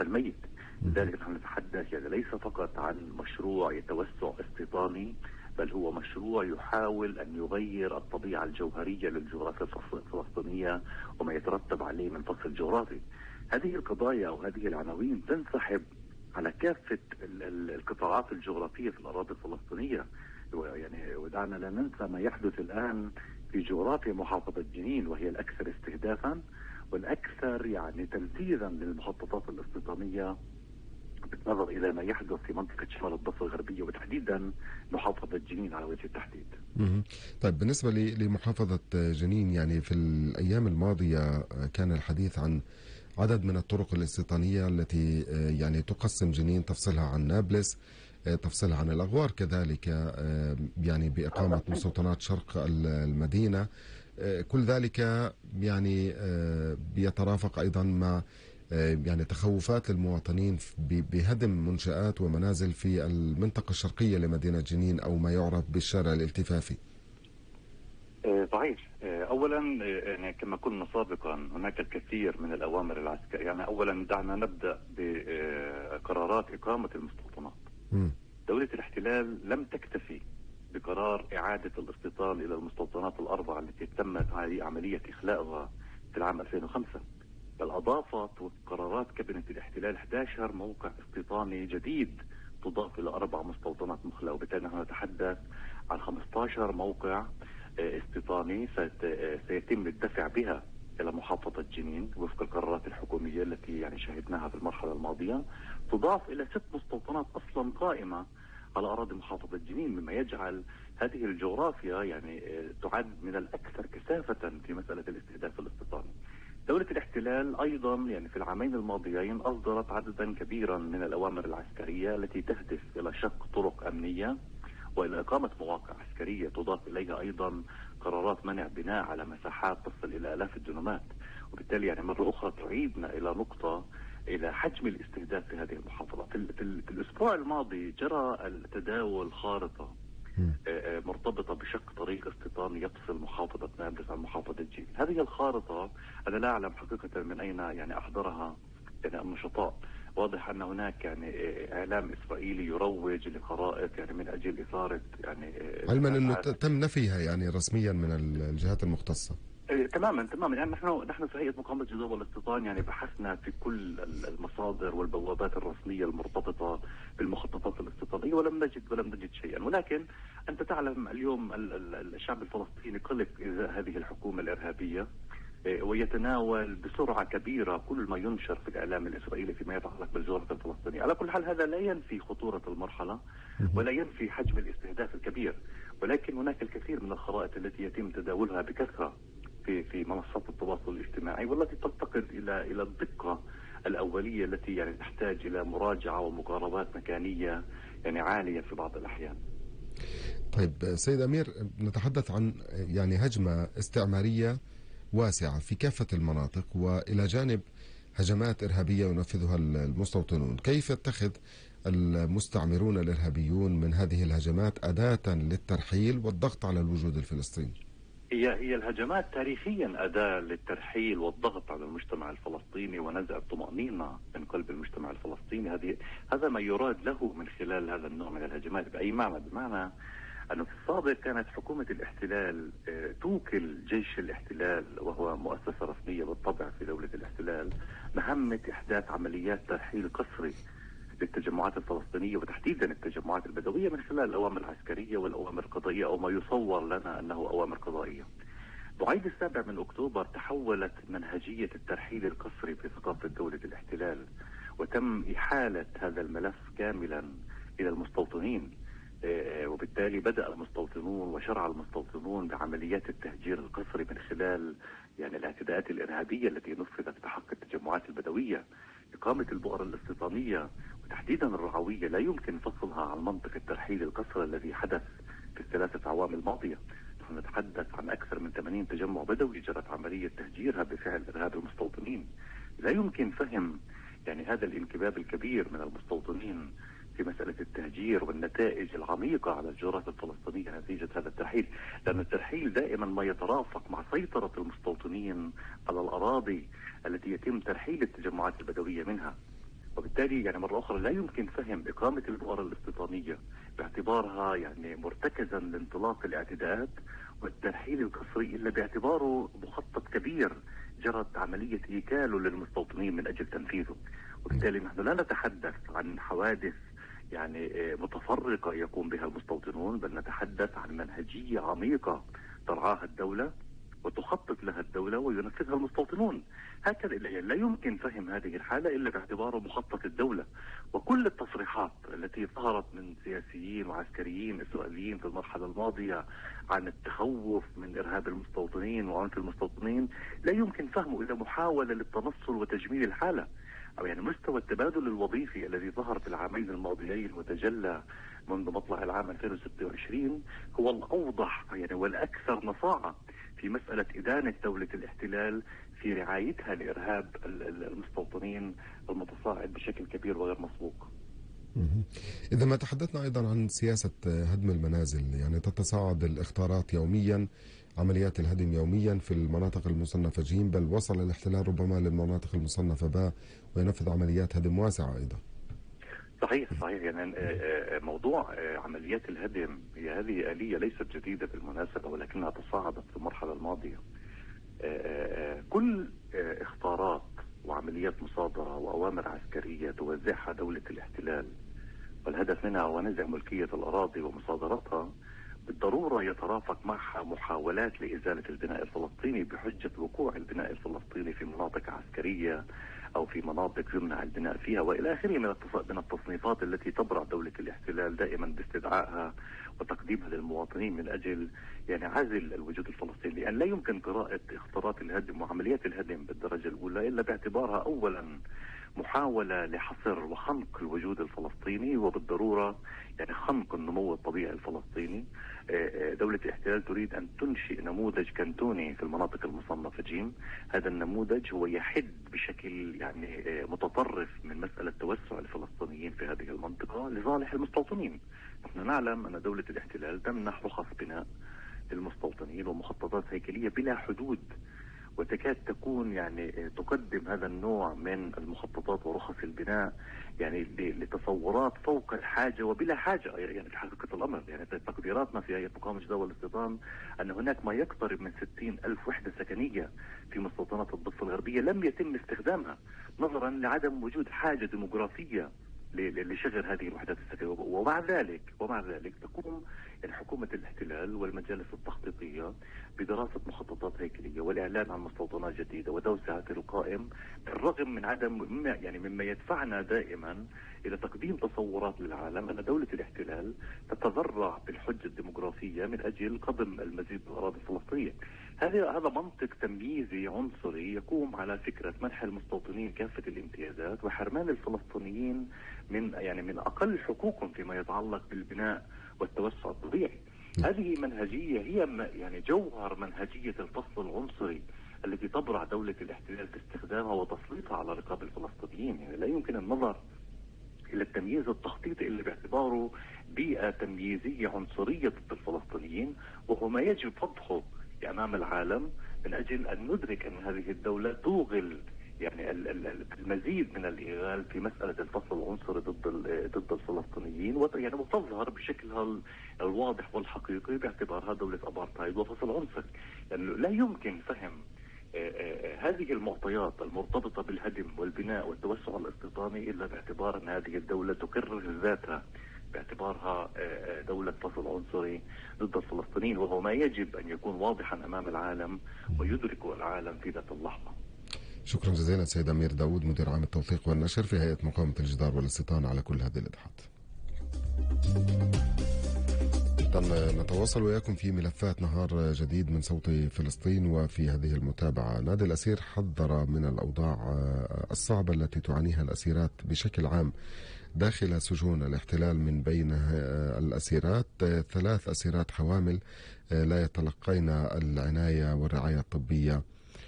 الميت. لذلك نحن نتحدث يعني ليس فقط عن مشروع توسع استيطاني، بل هو مشروع يحاول أن يغير الطبيعة الجوهرية للجغرافيا الفلسطينية وما يترتب عليه من فصل جغرافي. هذه القضايا أو هذه العناوين تنسحب على كافة القطاعات الجغرافية في الأراضي الفلسطينية. يعني ودعنا لا ننسى ما يحدث الآن في جغرافيا محافظة جنين، وهي الأكثر استهدافا والأكثر يعني تنفيذا للمخططات الاستيطانية بالنظر إلى ما يحدث في منطقة شمال الضفة الغربية وتحديدا محافظة جنين على وجه التحديد. طيب بالنسبة لمحافظة جنين، يعني في الأيام الماضية كان الحديث عن عدد من الطرق الاستيطانية التي يعني تقسم جنين، تفصلها عن نابلس، تفصلها عن الأغوار كذلك، يعني بإقامة مستوطنات شرق المدينة. كل ذلك يعني بيترافق أيضا مع يعني تخوفات للمواطنين بهدم منشآت ومنازل في المنطقة الشرقية لمدينة جنين أو ما يعرف بالشارع الالتفافي. صحيح. اولا يعني كما قلنا سابقا هناك الكثير من الاوامر العسكريه. يعني اولا دعنا نبدا بقرارات اقامه المستوطنات. دوله الاحتلال لم تكتفي بقرار اعاده الاستيطان الى المستوطنات الاربعه التي تمت عمليه اخلاءها في العام 2005، بل اضافت قرارات كابينة الاحتلال 11 موقع استيطاني جديد تضاف الى 4 مستوطنات مخلأة، وبالتالي نحن نتحدث عن 15 موقع استيطاني سيتم الدفع بها الى محافظة جنين وفق القرارات الحكومية التي يعني شهدناها في المرحلة الماضية، تضاف الى 6 مستوطنات اصلا قائمة على اراضي محافظة جنين، مما يجعل هذه الجغرافيا يعني تعد من الاكثر كثافة في مسألة الاستهداف الاستيطاني. دولة الاحتلال ايضا يعني في العامين الماضيين اصدرت عددا كبيرا من الاوامر العسكرية التي تهدف الى شق طرق امنية والى اقامة مواقع عسكرية، تضاف اليها ايضا قرارات منع بناء على مساحات تصل الى الاف الدنومات، وبالتالي يعني مرة اخرى تعيدنا الى نقطة الى حجم الاستهداف في هذه المحافظة. في الاسبوع الماضي جرى التداول خارطة مرتبطة بشق طريق استيطاني يفصل محافظة نابلس عن محافظة جنين. هذه الخارطة أنا لا أعلم حقيقة من أين يعني أحضرها يعني النشطاء. واضح أن هناك يعني إعلام إسرائيلي يروج لخرائط يعني من أجل إثارة يعني علما أنه تم نفيها يعني رسميا من الجهات المختصة. تماما يعني نحن في هيئة مقاومة الجذاب والاستيطان يعني بحثنا في كل المصادر والبوابات الرسمية المرتبطة بالمخططات الاستيطانية ولم نجد شيئا. ولكن أنت تعلم اليوم الشعب الفلسطيني قلق إزاء هذه الحكومة الإرهابية ويتناول بسرعة كبيرة كل ما ينشر في الإعلام الإسرائيلي فيما يتعلق بالجغرافيا الفلسطينية. على كل حال هذا لا ينفي خطورة المرحلة ولا ينفي حجم الاستهداف الكبير، ولكن هناك الكثير من الخرائط التي يتم تداولها بكثرة في منصات التواصل الاجتماعي والتي تفتقد الى الدقة الأولية التي يعني تحتاج إلى مراجعة ومقاربات مكانية يعني عالية في بعض الأحيان. طيب سيد أمير، نتحدث عن يعني هجمة استعمارية واسعة في كافة المناطق وإلى جانب هجمات إرهابية ينفذها المستوطنون. كيف يتخذ المستعمرون الإرهابيون من هذه الهجمات أداة للترحيل والضغط على الوجود الفلسطيني؟ هي الهجمات تاريخيا أداة للترحيل والضغط على المجتمع الفلسطيني ونزع الطمأنينة من قلب المجتمع الفلسطيني. هذا ما يراد له من خلال هذا النوع من الهجمات. بأي معنى؟ بمعنى أنه في السابق كانت حكومة الاحتلال توكل جيش الاحتلال وهو مؤسسة رسمية بالطبع في دولة الاحتلال مهمة إحداث عمليات ترحيل قسري للتجمعات الفلسطينية وتحديدا التجمعات البدوية من خلال الأوامر العسكرية والأوامر القضائية أو ما يصور لنا أنه أوامر قضائية. بعيد 7 أكتوبر تحولت منهجية الترحيل القسري في ثقافة دولة الاحتلال وتم إحالة هذا الملف كاملا إلى المستوطنين، وبالتالي بدأ المستوطنون وشرع المستوطنون بعمليات التهجير القسري من خلال يعني الاعتداءات الإرهابية التي نفذت بحق التجمعات البدوية. إقامة البؤر الاستيطانية وتحديدا الرعوية لا يمكن فصلها عن منطق الترحيل القسري الذي حدث في ال3 أعوام الماضية. نحن نتحدث عن أكثر من 80 تجمع بدوي جرت عملية تهجيرها بفعل إرهاب المستوطنين. لا يمكن فهم يعني هذا الانكباب الكبير من المستوطنين في مسألة التهجير والنتائج العميقة على الجغرافيا الفلسطينية نتيجة هذا الترحيل، لأن الترحيل دائما ما يترافق مع سيطرة المستوطنين على الأراضي التي يتم ترحيل التجمعات البدوية منها. وبالتالي يعني مرة أخرى لا يمكن فهم إقامة البؤر الاستيطانية باعتبارها يعني مرتكزا لانطلاق الاعتداءات والترحيل القسري إلا باعتباره مخطط كبير جرت عملية إيكاله للمستوطنين من أجل تنفيذه. وبالتالي نحن لا نتحدث عن حوادث يعني متفرقة يقوم بها المستوطنون، بل نتحدث عن منهجية عميقة ترعاها الدولة وتخطط لها الدولة وينفذها المستوطنون. هكذا لا يمكن فهم هذه الحالة إلا باعتباره مخطط الدولة. وكل التصريحات التي ظهرت من سياسيين وعسكريين إسرائيليين في المرحلة الماضية عن التخوف من إرهاب المستوطنين وعنف المستوطنين لا يمكن فهمه إلا محاولة للتنصل وتجميل الحالة، أو يعني مستوى التبادل الوظيفي الذي ظهر في العامين الماضيين وتجلى منذ مطلع العام 2026 هو الأوضح يعني والأكثر نصاعة في مسألة إدانة دولة الاحتلال في رعايتها لإرهاب المستوطنين المتصاعد بشكل كبير وغير مسبوق. إذا ما تحدثنا أيضا عن سياسة هدم المنازل، يعني تتصاعد الإخطارات يوميا، عمليات الهدم يوميا في المناطق المصنفة ج، بل وصل الاحتلال ربما للمناطق المصنفة ب وينفذ عمليات هدم واسعة أيضا. صحيح يعني موضوع عمليات الهدم هي هذه آلية ليست جديدة بالمناسبة، ولكنها تصاعدت في المرحلة الماضية. كل اخطارات وعمليات مصادرة وأوامر عسكرية توزعها دولة الاحتلال والهدف منها هو نزع ملكية الأراضي ومصادرتها بالضرورة يترافق معها محاولات لإزالة البناء الفلسطيني بحجة وقوع البناء الفلسطيني في مناطق عسكرية أو في مناطق يمنع البناء فيها وإلى آخره من التصنيفات التي تبرع دولة الاحتلال دائما باستدعائها وتقديمها للمواطنين من أجل يعني عزل الوجود الفلسطيني. لأن لا يمكن قراءة اخطارات الهدم وعمليات الهدم بالدرجة الأولى إلا باعتبارها أولا محاولة لحصر وخنق الوجود الفلسطيني وبالضرورة يعني خنق النمو الطبيعي الفلسطيني. دولة الاحتلال تريد أن تنشئ نموذج كنتوني في المناطق المصنفة جيم. هذا النموذج هو يحد بشكل يعني متطرف من مسألة توسع الفلسطينيين في هذه المنطقة لصالح المستوطنين. نحن نعلم أن دولة الاحتلال تمنح رخص بناء للمستوطنين ومخططات هيكلية بلا حدود، وتكاد تكون يعني تقدم هذا النوع من المخططات ورخص البناء يعني لتصورات فوق الحاجة وبلا حاجة. يعني في حقيقة الأمر يعني تقديراتنا في هيئة مقاومة جدوى الاستيطان أن هناك ما يقترب من 60,000 وحدة سكنية في مستوطنات الضفة الغربية لم يتم استخدامها نظرا لعدم وجود حاجة ديموغرافية لشغل هذه الوحدات السكنية. ومع ذلك تقوم يعني حكومة الاحتلال والمجالس التخطيطية بدراسة مخططات هيكلية والإعلان عن مستوطنات جديدة وتوسعة القائم، بالرغم من عدم مما يدفعنا دائما إلى تقديم تصورات للعالم أن دولة الاحتلال تتذرع بالحجة الديموغرافية من أجل قضم المزيد من الأراضي الفلسطينية. هذا منطق تمييزي عنصري يقوم على فكرة منح المستوطنين كافة الامتيازات وحرمان الفلسطينيين من أقل حقوقهم فيما يتعلق بالبناء والتوسع الطبيعي. هذه منهجية هي يعني جوهر منهجية الفصل العنصري التي تبرع دولة الاحتلال في استخدامها وتسليطها على رقاب الفلسطينيين. يعني لا يمكن النظر إلى التمييز التخطيطي اللي باعتباره بيئة تمييزية عنصرية ضد الفلسطينيين، وهو ما يجب فضحه أمام العالم من أجل أن ندرك أن هذه الدولة توغل يعني المزيد من الإغال في مسألة الفصل العنصري ضد الفلسطينيين، ويعني وتظهر بشكلها الواضح والحقيقي باعتبارها دولة أبارتايد وفصل عنصري. يعني لا يمكن فهم هذه المعطيات المرتبطة بالهدم والبناء والتوسع الاستيطاني إلا باعتبار أن هذه الدولة تكرر ذاتها باعتبارها دولة فصل عنصري ضد الفلسطينيين، وهو ما يجب أن يكون واضحا أمام العالم ويدركه العالم في ذات اللحظة. شكرا جزيلا سيد أمير داود، مدير عام التوثيق والنشر في هيئة مقاومة الجدار والاستيطان، على كل هذه الإيضاحات. نتواصل وياكم في ملفات نهار جديد من صوت فلسطين. وفي هذه المتابعة، نادي الأسير حذر من الأوضاع الصعبة التي تعانيها الأسيرات بشكل عام داخل سجون الاحتلال. من بين الأسيرات 3 أسيرات حوامل لا يتلقين العناية والرعاية الطبية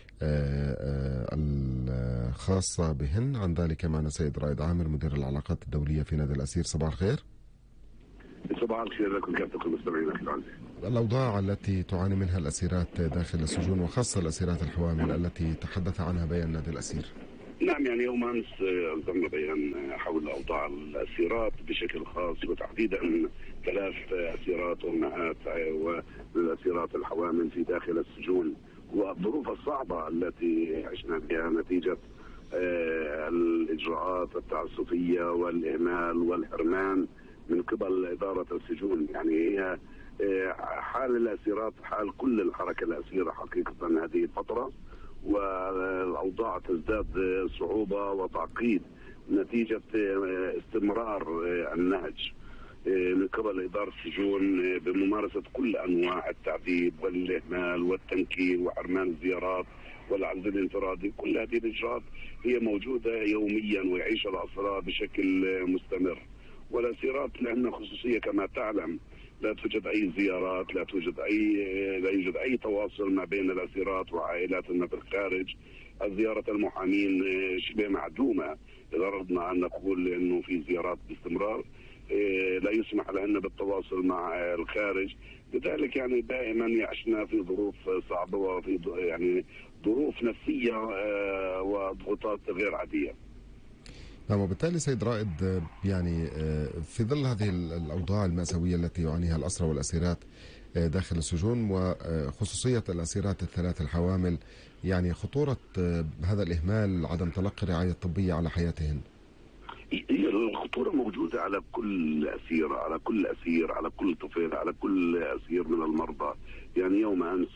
الخاصة بهن. عن ذلك معنا سيد رائد عامر، مدير العلاقات الدولية في نادي الأسير. صباح الخير. صباح الخير لكم كافة المستمعين العزيز. الأوضاع التي تعاني منها الأسيرات داخل السجون وخاصة الأسيرات الحوامل التي تحدث عنها بيان نادي الأسير. نعم، يعني يوم امس اصدرنا بيان حول اوضاع الاسيرات بشكل خاص، وتحديدا 3 اسيرات امهات والاسيرات الحوامل في داخل السجون، والظروف الصعبه التي عشنا بها نتيجه الاجراءات التعسفيه والاهمال والحرمان من قبل اداره السجون. يعني هي حال الاسيرات حال كل الحركه الاسيره حقيقه هذه الفتره، والأوضاع تزداد صعوبة وتعقيد نتيجة استمرار النهج من قبل إدارة السجون بممارسة كل أنواع التعذيب والإهمال والتنكيل وحرمان الزيارات والعزل الانفرادي. كل هذه الإجراءات هي موجودة يوميا ويعيش الأسرى بشكل مستمر، والأسيرات لأنها خصوصية كما تعلم، لا توجد أي زيارات، لا يوجد أي تواصل ما بين الأسيرات وعائلاتنا في الخارج. الزيارة المحامين شبه معدومة، إذا أردنا أن نقول أنه في زيارات باستمرار لا يسمح لنا بالتواصل مع الخارج. لذلك يعني دائما يعيشنا في ظروف صعبة وفي يعني ظروف نفسية وضغوطات غير عادية. نعم، وبالتالي سيد رائد يعني في ظل هذه الأوضاع المأساوية التي يعانيها الأسرى والأسيرات داخل السجون، وخصوصية الأسيرات ال3 الحوامل، يعني خطورة هذا الإهمال، عدم تلقي رعاية طبية على حياتهن. هي الخطورة موجودة على كل أسير، على كل أسير، على كل طفل، على كل أسير من المرضى. يعني يوم أمس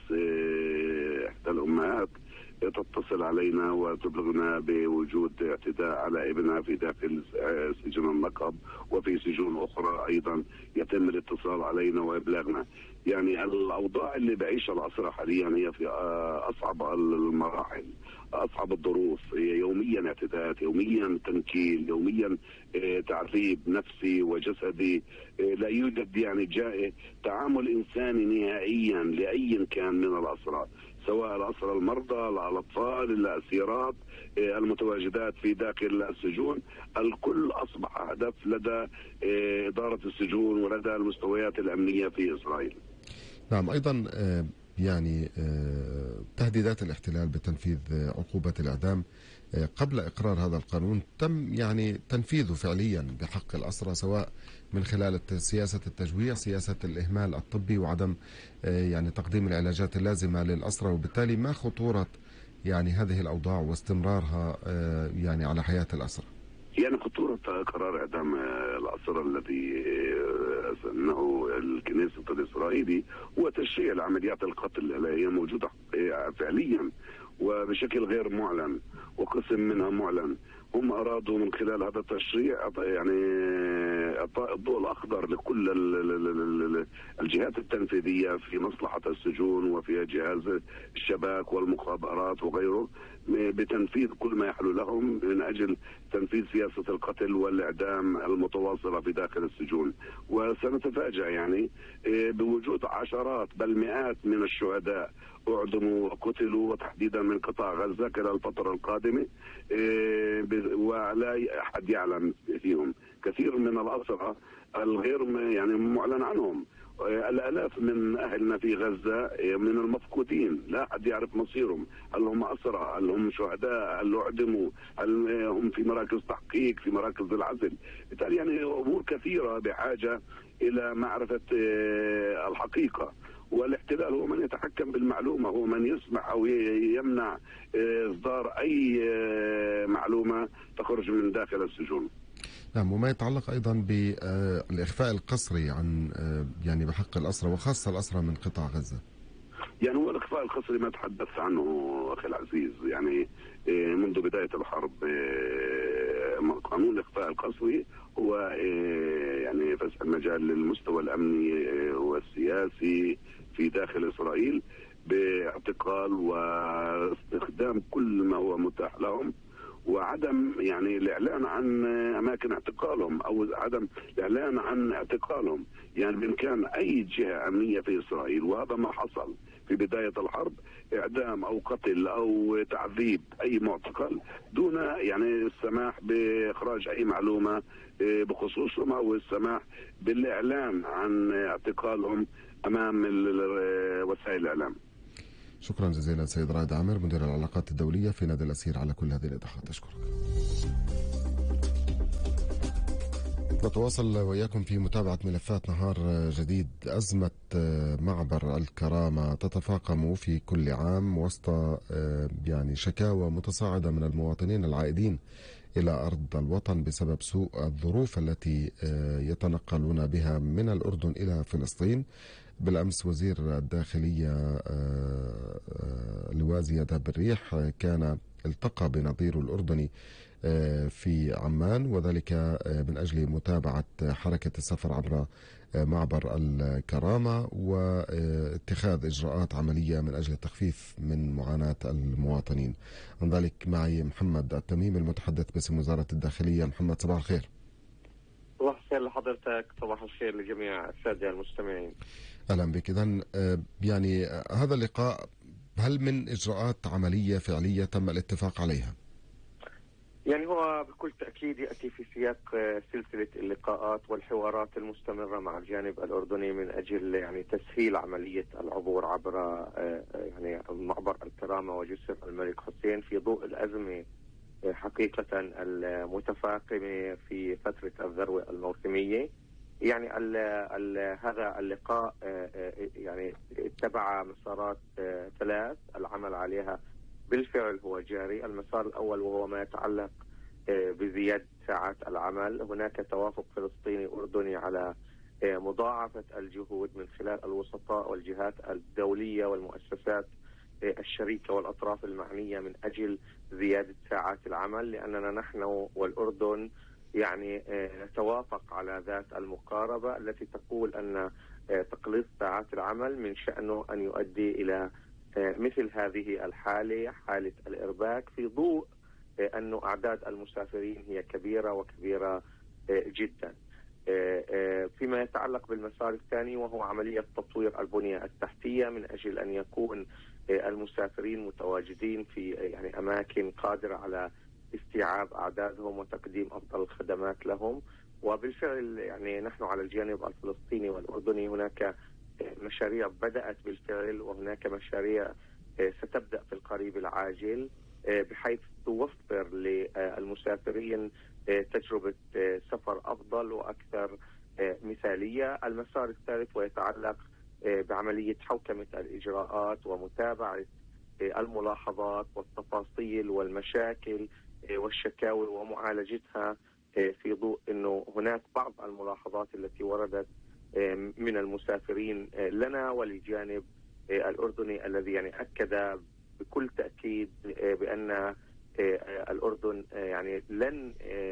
إحدى الأمهات تتصل علينا وتبلغنا بوجود اعتداء على ابنها في داخل سجن النقب، وفي سجون أخرى أيضا يتم الاتصال علينا وإبلاغنا. يعني الأوضاع اللي بعيشها الأسرى حاليا هي في أصعب المراحل، أصعب الظروف. يوميا اعتداءات، يوميا تنكيل، يوميا تعذيب نفسي وجسدي. لا يوجد يعني تعامل إنساني نهائيا لأي كان من الأسرى، سواء الأسرى المرضى، الأطفال، الأسيرات المتواجدات في داخل السجون. الكل أصبح هدف لدى إدارة السجون ولدى المستويات الأمنية في إسرائيل. نعم، أيضا يعني تهديدات الاحتلال بتنفيذ عقوبة الإعدام قبل إقرار هذا القانون تم يعني تنفيذه فعليا بحق الأسرى، سواء من خلال سياسة التجويع، سياسة الإهمال الطبي، وعدم يعني تقديم العلاجات اللازمة للأسرى. وبالتالي ما خطورة يعني هذه الأوضاع واستمرارها يعني على حياة الأسرى؟ يعني خطورة قرار إعدام الأسرى الذي سنه الكنيسة الإسرائيلي هو تشريع لعمليات القتل اللي هي موجودة فعليا وبشكل غير معلن، وقسم منها معلن. هم أرادوا من خلال هذا التشريع يعني إعطاء الضوء الأخضر لكل الجهات التنفيذية في مصلحة السجون وفي جهاز الشباك والمخابرات وغيره بتنفيذ كل ما يحلو لهم من أجل تنفيذ سياسة القتل والإعدام المتواصلة في داخل السجون. وسنتفاجأ يعني بوجود عشرات بل مئات من الشهداء أعدموا وقتلوا، وتحديدا من قطاع غزة خلال الفترة القادمة، ولا أحد يعلم فيهم. كثير من الأسرى الغير يعني معلن عنهم، الآلاف من أهلنا في غزة من المفقودين لا أحد يعرف مصيرهم، هل هم أسرى، هل هم شهداء، هل أعدموا، هل هم في مراكز تحقيق، في مراكز العزل. بالتالي يعني أمور كثيرة بحاجة إلى معرفة الحقيقة. والاحتلال هو من يتحكم بالمعلومة، هو من يسمح أو يمنع إصدار أي معلومة تخرج من داخل السجون. نعم، وما يتعلق أيضا بالإخفاء القسري عن يعني بحق الأسرى، وخاصة الأسرى من قطاع غزة. يعني هو الإخفاء القسري ما تحدثت عنه أخي العزيز، يعني منذ بداية الحرب قانون الإخفاء القسري هو يعني فتح المجال للمستوى الأمني والسياسي في داخل إسرائيل باعتقال واستخدام كل ما هو متاح لهم، وعدم يعني الإعلان عن أماكن اعتقالهم أو عدم الإعلان عن اعتقالهم. يعني بإمكان أي جهة أمنية في إسرائيل، وهذا ما حصل في بداية الحرب، إعدام أو قتل أو تعذيب أي معتقل دون يعني السماح بإخراج أي معلومة بخصوصهم أو السماح بالإعلان عن اعتقالهم أمام وسائل الإعلام. شكرا جزيلا سيد رائد عامر مدير العلاقات الدولية في نادي الأسير على كل هذه الإيضاحات. أشكرك. نتواصل وإياكم في متابعة ملفات نهار جديد. أزمة معبر الكرامة تتفاقم في كل عام وسط يعني شكاوى متصاعدة من المواطنين العائدين إلى أرض الوطن بسبب سوء الظروف التي يتنقلون بها من الأردن إلى فلسطين. بالأمس وزير الداخلية اللواء زياد أبو الريح كان التقى بنظيره الأردني في عمان، وذلك من أجل متابعة حركة السفر عبر معبر الكرامة واتخاذ إجراءات عملية من أجل التخفيف من معاناة المواطنين. عن ذلك معي محمد التميم المتحدث باسم وزارة الداخلية. محمد صباح الخير. صباح الخير لحضرتك، صباح الخير لجميع السادة المستمعين. أهلا بك. إذن يعني هذا اللقاء هل من إجراءات عملية فعلية تم الاتفاق عليها؟ يعني هو بكل تأكيد يأتي في سياق سلسلة اللقاءات والحوارات المستمرة مع الجانب الأردني من أجل يعني تسهيل عملية العبور عبر يعني معبر الكرامة وجسر الملك حسين في ضوء الأزمة حقيقة المتفاقمة في فترة الذروة الموسمية. يعني هذا اللقاء يعني اتبع مسارات ثلاث العمل عليها بالفعل هو جاري. المسار الأول وهو ما يتعلق بزيادة ساعات العمل. هناك توافق فلسطيني أردني على مضاعفة الجهود من خلال الوسطاء والجهات الدولية والمؤسسات الشريكة والأطراف المعنية من أجل زيادة ساعات العمل، لأننا نحن والأردن يعني نتوافق على ذات المقاربة التي تقول أن تقليص ساعات العمل من شأنه أن يؤدي إلى مثل هذه الحالة، حالة الإرباك، في ضوء أن أعداد المسافرين هي كبيرة وكبيرة جدا. فيما يتعلق بالمسار الثاني وهو عملية تطوير البنية التحتية من أجل أن يكون المسافرين متواجدين في يعني أماكن قادرة على استيعاب أعدادهم وتقديم أفضل الخدمات لهم. وبالفعل يعني نحن على الجانب الفلسطيني والأردني هناك مشاريع بدأت بالفعل، وهناك مشاريع ستبدأ في القريب العاجل بحيث توفر للمسافرين تجربة سفر أفضل وأكثر مثالية. المسار الثالث ويتعلق بعملية حوكمة الإجراءات ومتابعة الملاحظات والتفاصيل والمشاكل والشكاوي ومعالجتها في ضوء أنه هناك بعض الملاحظات التي وردت من المسافرين لنا ولجانب الأردني الذي يعني أكد بكل تأكيد بأن الأردن يعني لن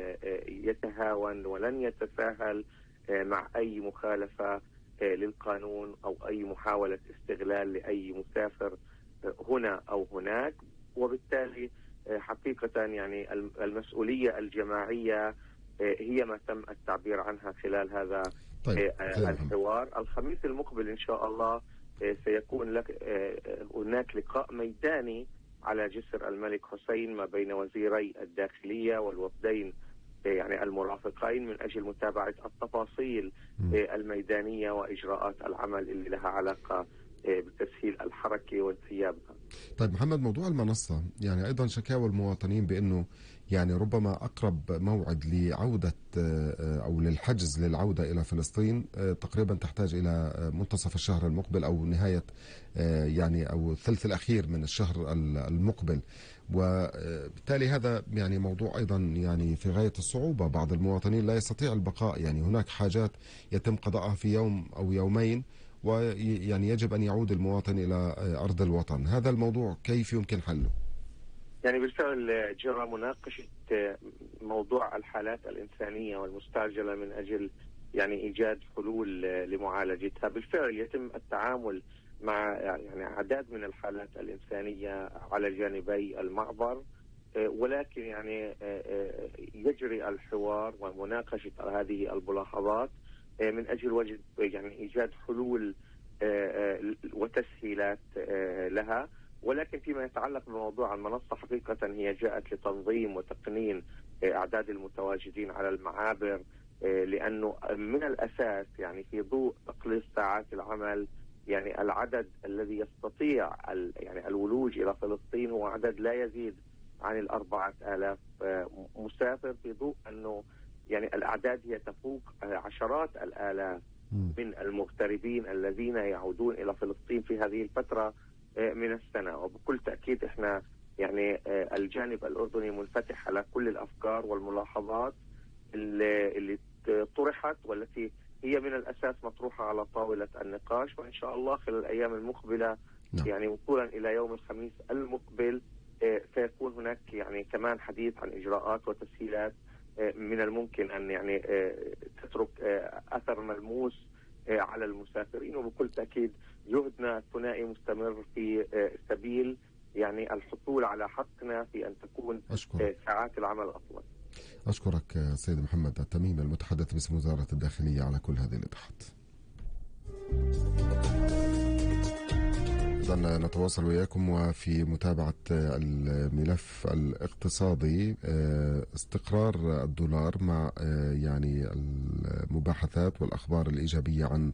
يتهاون ولن يتساهل مع أي مخالفة للقانون أو أي محاولة استغلال لأي مسافر هنا أو هناك. وبالتالي حقيقة يعني المسؤولية الجماعية هي ما تم التعبير عنها خلال هذا الحوار. الخميس المقبل إن شاء الله سيكون هناك لقاء ميداني على جسر الملك حسين ما بين وزيري الداخلية والوفدين يعني المرافقين من أجل متابعة التفاصيل الميدانية وإجراءات العمل اللي لها علاقة بتسهيل الحركة وانسيابها. طيب محمد، موضوع المنصة يعني أيضا شكاوى المواطنين بأنه يعني ربما أقرب موعد لعودة أو للحجز للعودة إلى فلسطين تقريبا تحتاج إلى منتصف الشهر المقبل أو نهاية يعني أو الثلث الأخير من الشهر المقبل، وبالتالي هذا يعني موضوع أيضا يعني في غاية الصعوبة. بعض المواطنين لا يستطيع البقاء، يعني هناك حاجات يتم قضاءها في يوم أو يومين ويعني يجب أن يعود المواطن إلى أرض الوطن. هذا الموضوع كيف يمكن حله؟ يعني بالفعل جرى مناقشة موضوع الحالات الإنسانية والمستعجلة من أجل يعني إيجاد حلول لمعالجتها. بالفعل يتم التعامل مع يعني عدد من الحالات الإنسانية على جانبي المعبر، ولكن يعني يجري الحوار ومناقشة هذه الملاحظات من أجل وجد يعني إيجاد حلول وتسهيلات لها. ولكن فيما يتعلق بموضوع المنصة حقيقة هي جاءت لتنظيم وتقنين أعداد المتواجدين على المعابر، لأنه من الأساس يعني في ضوء تقليص ساعات العمل يعني العدد الذي يستطيع يعني الولوج إلى فلسطين هو عدد لا يزيد عن 4,000 مسافر، في ضوء أنه يعني الأعداد هي تفوق عشرات الآلاف من المغتربين الذين يعودون إلى فلسطين في هذه الفترة من السنة. وبكل تأكيد إحنا يعني الجانب الأردني منفتح على كل الأفكار والملاحظات اللي طرحت والتي هي من الأساس مطروحة على طاولة النقاش، وإن شاء الله خلال الأيام المقبلة يعني وصولا إلى يوم الخميس المقبل سيكون هناك يعني كمان حديث عن إجراءات وتسهيلات من الممكن أن يعني تترك أثر ملموس على المسافرين. وبكل تأكيد جهدنا الثنائي مستمر في سبيل يعني الحصول على حقنا في أن تكون ساعات العمل أطول. أشكرك سيد محمد التميمي المتحدث باسم وزارة الداخلية على كل هذه الإيضاحات. إذن نتواصل وياكم وفي متابعة الملف الاقتصادي، استقرار الدولار مع يعني المباحثات والأخبار الإيجابية عن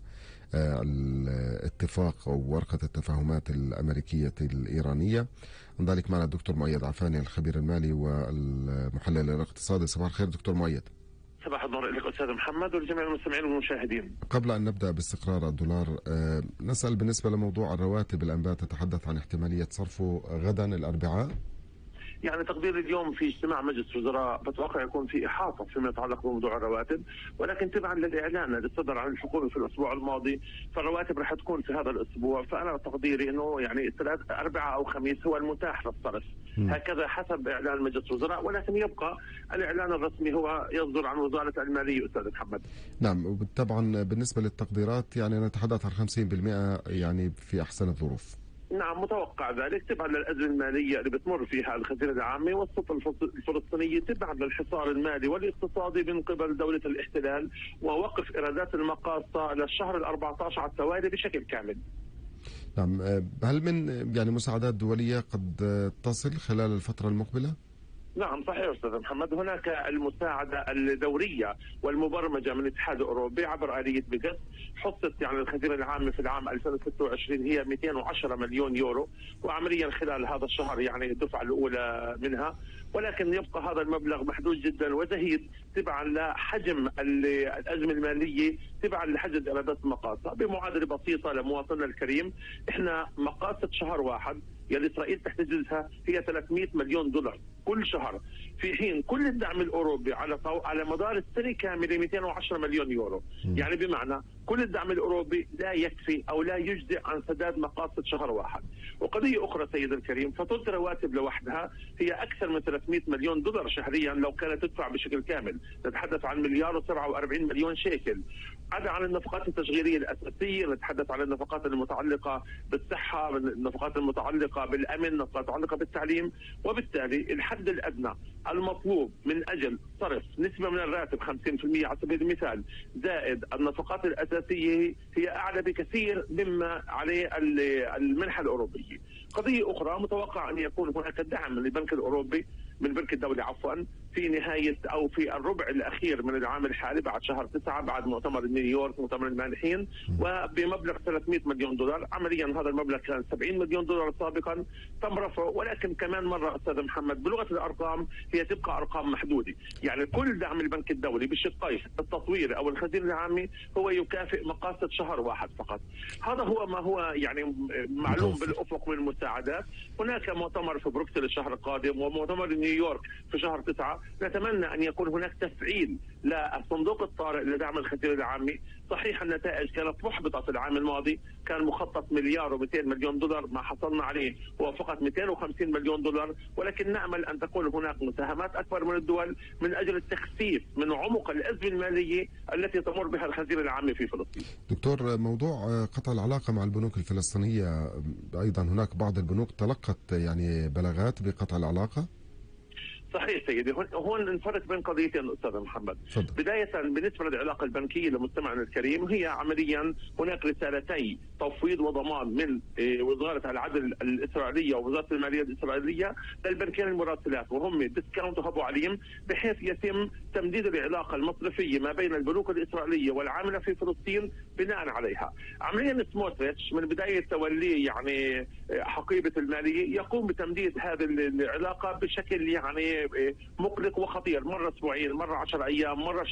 الاتفاق أو ورقة التفاهمات الأمريكية الإيرانية. من ذلك معنا الدكتور مؤيد عفاني الخبير المالي والمحلل الاقتصادي. صباح الخير دكتور مؤيد. صباح النور لك أستاذ محمد ولجميع المستمعين والمشاهدين. قبل أن نبدأ باستقرار الدولار، نسأل بالنسبة لموضوع الرواتب. الأنباء تتحدث عن احتمالية صرفه غدا الأربعاء. يعني تقدير اليوم في اجتماع مجلس وزراء بتوقع يكون في إحاطة فيما يتعلق بموضوع الرواتب، ولكن تبعا للإعلان الذي صدر عن الحكومة في الأسبوع الماضي فالرواتب رح تكون في هذا الأسبوع. فأنا تقديري أنه يعني أربعاء أو خميس هو المتاح للصرف، هكذا حسب إعلان مجلس الوزراء، ولكن يبقى الإعلان الرسمي هو يصدر عن وزارة المالية أستاذ محمد. نعم، طبعا بالنسبة للتقديرات يعني نتحدث عن 50% يعني في أحسن الظروف. نعم متوقع ذلك تبعا للأزمة المالية اللي بتمر فيها الخزينة العامة والسلطة الفلسطينية، تبعا للحصار المالي والاقتصادي من قبل دولة الاحتلال ووقف إيرادات المقاصة للشهر ال14 على التوالي بشكل كامل. نعم، هل من يعني مساعدات دولية قد تصل خلال الفترة المقبلة؟ نعم صحيح أستاذ محمد، هناك المساعدة الدورية والمبرمجة من الاتحاد الأوروبي عبر آلية بيجس، حصت يعني الخزينة العامة في العام 2026 هي 210 مليون يورو، وعمليا خلال هذا الشهر يعني الدفعة الأولى منها، ولكن يبقى هذا المبلغ محدود جدا وزهيد تبعا لحجم الأزمة المالية، تبعا لحجم إيرادات المقاصة. بمعادلة بسيطة لمواطننا الكريم، احنا مقاصة شهر واحد يلي إسرائيل تحتجزها هي 300 مليون دولار كل شهر، في حين كل الدعم الأوروبي على مدار السنة كاملة 210 مليون يورو. يعني بمعنى كل الدعم الأوروبي لا يكفي أو لا يجزئ عن سداد مقاصد شهر واحد. وقضية أخرى سيد الكريم، فاتورة الرواتب لوحدها هي أكثر من 300 مليون دولار شهريا لو كانت تدفع بشكل كامل، نتحدث عن 1,047 مليون شيكل، عدا عن النفقات التشغيلية الأساسية، نتحدث عن النفقات المتعلقة بالصحة، النفقات المتعلقة بالأمن، النفقات المتعلقة بالتعليم. وبالتالي الحد الأدنى المطلوب من أجل صرف نسبة من الراتب 50% على سبيل المثال زائد النفقات الأساسية هي أعلى بكثير مما عليه المنحة الأوروبية. قضية أخرى، متوقع أن يكون هناك دعم من البنك الأوروبي من البنك الدولي في نهاية أو في الربع الأخير من العام الحالي بعد شهر 9 بعد مؤتمر نيويورك مؤتمر المانحين، وبمبلغ 300 مليون دولار. عمليا هذا المبلغ كان 70 مليون دولار سابقا، تم رفعه، ولكن كمان مرة أستاذ محمد بلغة الأرقام هي تبقى أرقام محدودة. يعني كل دعم البنك الدولي بالشقين التطويري أو الخزينة العامة هو يكافئ مقاصد شهر واحد فقط. هذا هو ما هو يعني معلوم بالأفق من المساعدات. هناك مؤتمر في بروكسل الشهر القادم ومؤتمر نيويورك في شهر 9، نتمنى أن يكون هناك تفعيل للصندوق الطارئ لدعم الخزينة العامة. صحيح النتائج كانت محبطة في العام الماضي، كان مخطط 1,200 مليون دولار، ما حصلنا عليه هو فقط 250 مليون دولار، ولكن نأمل أن تكون هناك مساهمات أكبر من الدول من أجل التخفيف من عمق الأزمة المالية التي تمر بها الخزينة العامة في فلسطين. دكتور، موضوع قطع العلاقة مع البنوك الفلسطينية أيضا هناك بعض البنوك تلقت يعني بلاغات بقطع العلاقة. صحيح سيدي. هون نفرق بين قضيتين استاذ محمد. بدايه بالنسبه للعلاقه البنكيه لمستمعنا الكريم، هي عمليا هناك رسالتي تفويض وضمان من وزاره العدل الاسرائيليه ووزاره الماليه الاسرائيليه للبنكين المراسلات، وهم ديسكاونت وابو عليم، بحيث يتم تمديد العلاقه المصرفيه ما بين البنوك الاسرائيليه والعامله في فلسطين بناء عليها. عمليا سموتريتش من بدايه توليه يعني حقيبه الماليه يقوم بتمديد هذه العلاقه بشكل يعني مقلق وخطير، مره اسبوعين، مره 10 ايام، مره